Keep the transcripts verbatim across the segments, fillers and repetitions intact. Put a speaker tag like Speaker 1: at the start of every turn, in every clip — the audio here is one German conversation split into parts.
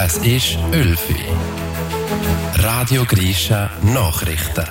Speaker 1: Es ist Ölfi. Radio Grisha Nachrichten.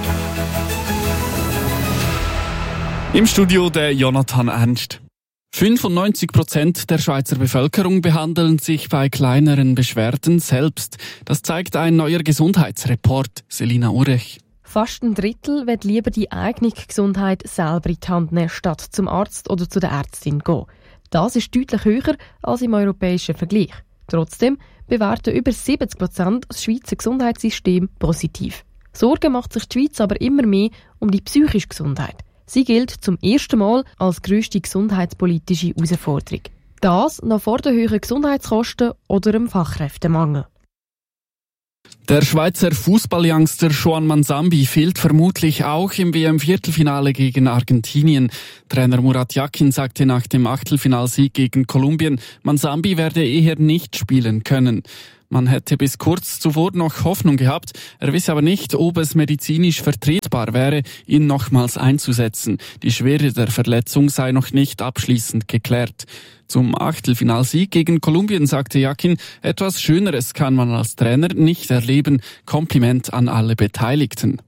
Speaker 2: Im Studio der Jonathan Ernst. fünfundneunzig Prozent der Schweizer Bevölkerung behandeln sich bei kleineren Beschwerden selbst. Das zeigt ein neuer Gesundheitsreport. Selina Urech.
Speaker 3: Fast ein Drittel wird lieber die eigene Gesundheit selber in die Hand nehmen, statt zum Arzt oder zu der Ärztin gehen. Das ist deutlich höher als im europäischen Vergleich. Trotzdem bewerten über siebzig Prozent das Schweizer Gesundheitssystem positiv. Sorgen macht sich die Schweiz aber immer mehr um die psychische Gesundheit. Sie gilt zum ersten Mal als grösste gesundheitspolitische Herausforderung. Das noch vor den höheren Gesundheitskosten oder dem Fachkräftemangel.
Speaker 2: Der Schweizer Fußballyoungster Juan Manzambi fehlt vermutlich auch im W M-Viertelfinale gegen Argentinien. Trainer Murat Yakin sagte nach dem Achtelfinalsieg gegen Kolumbien, Manzambi werde eher nicht spielen können. Man hätte bis kurz zuvor noch Hoffnung gehabt, er wisse aber nicht, ob es medizinisch vertretbar wäre, ihn nochmals einzusetzen. Die Schwere der Verletzung sei noch nicht abschließend geklärt. Zum Achtelfinalsieg gegen Kolumbien sagte Yakin, etwas Schöneres kann man als Trainer nicht erleben. Kompliment an alle Beteiligten.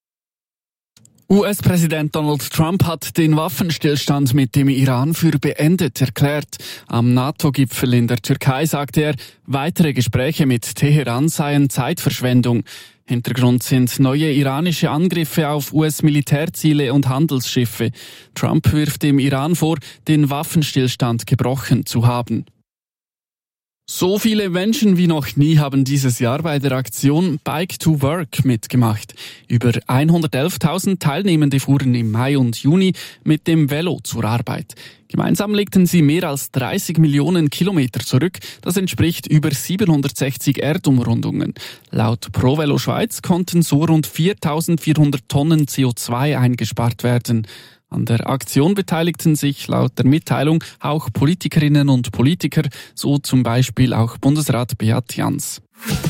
Speaker 2: U S-Präsident Donald Trump hat den Waffenstillstand mit dem Iran für beendet erklärt. Am NATO-Gipfel in der Türkei sagte er, weitere Gespräche mit Teheran seien Zeitverschwendung. Hintergrund sind neue iranische Angriffe auf U S-Militärziele und Handelsschiffe. Trump wirft dem Iran vor, den Waffenstillstand gebrochen zu haben. So viele Menschen wie noch nie haben dieses Jahr bei der Aktion Bike to Work mitgemacht. Über hundertelftausend Teilnehmende fuhren im Mai und Juni mit dem Velo zur Arbeit. Gemeinsam legten sie mehr als dreißig Millionen Kilometer zurück. Das entspricht über siebenhundertsechzig Erdumrundungen. Laut ProVelo Schweiz konnten so rund viertausendvierhundert Tonnen C O zwei eingespart werden. An der Aktion beteiligten sich laut der Mitteilung auch Politikerinnen und Politiker, so zum Beispiel auch Bundesrat Beat Jans.